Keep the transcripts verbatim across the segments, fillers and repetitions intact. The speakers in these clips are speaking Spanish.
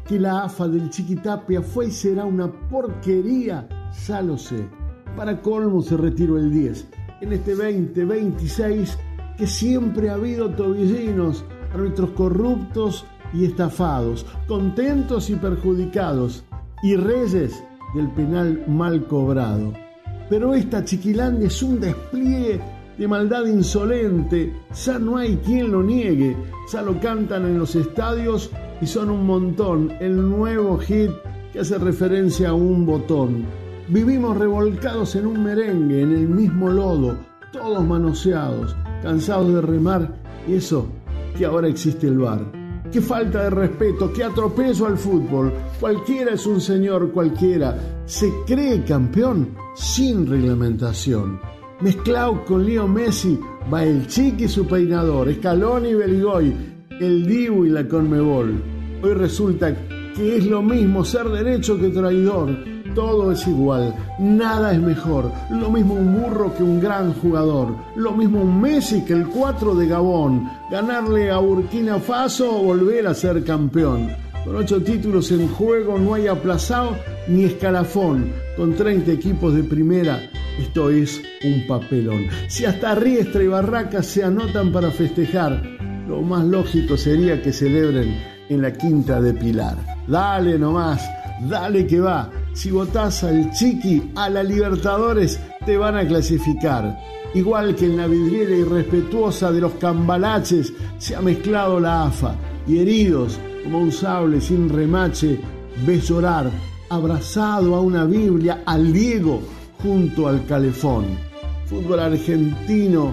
Que la A F A del Chiquitapia fue y será una porquería, ya lo sé. Para colmo se retiró el diez. En este veinte veintiséis que siempre ha habido tobillinos, árbitros corruptos y estafados, contentos y perjudicados, y reyes del penal mal cobrado. Pero esta Chiquilandia es un despliegue de maldad insolente, ya no hay quien lo niegue, ya lo cantan en los estadios y son un montón, el nuevo hit que hace referencia a un botón. Vivimos revolcados en un merengue, en el mismo lodo, todos manoseados, cansados de remar, y eso que ahora existe el V A R. Qué falta de respeto, qué atropello al fútbol. Cualquiera es un señor, cualquiera. Se cree campeón sin reglamentación. Mezclado con Leo Messi va el Chiqui y su peinador, Scaloni y Beligoy, el Dibu y la Conmebol. Hoy resulta que es lo mismo ser derecho que traidor. Todo es igual, nada es mejor. Lo mismo un burro que un gran jugador. Lo mismo un Messi que el cuatro de Gabón. Ganarle a Burkina Faso o volver a ser campeón. Con ocho títulos en juego no hay aplazado ni escalafón. Con treinta equipos de primera, esto es un papelón. Si hasta Riestra y Barracas se anotan para festejar, lo más lógico sería que celebren en la Quinta de Pilar. Dale nomás, dale que va. Si votás al Chiqui, a la Libertadores te van a clasificar. Igual que en la vidriera irrespetuosa de los cambalaches se ha mezclado la A F A. Y heridos como un sable sin remache, ves llorar, abrazado a una Biblia, al Diego junto al calefón. Fútbol argentino,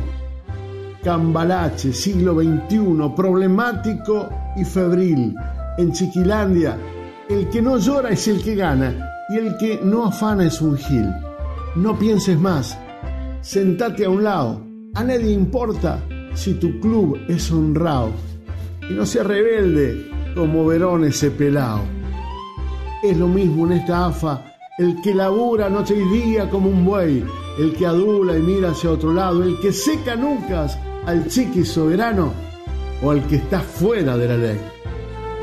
cambalache, siglo veintiuno, problemático y febril. En Chiquilandia, el que no llora es el que gana. Y el que no afana es un gil. No pienses más, sentate a un lado. A nadie importa si tu club es honrado. Y no seas rebelde como Verón ese pelao. Es lo mismo en esta A F A, el que labura noche y día como un buey, el que adula y mira hacia otro lado, el que seca nucas al Chiqui soberano o al que está fuera de la ley.